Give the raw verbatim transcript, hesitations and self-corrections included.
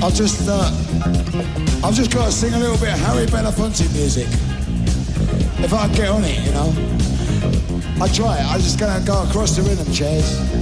I've just, uh, I've just got to sing a little bit of Harry Belafonte music. If I can get on it, you know. I try it. I'm just gonna go across the rhythm, Chairs.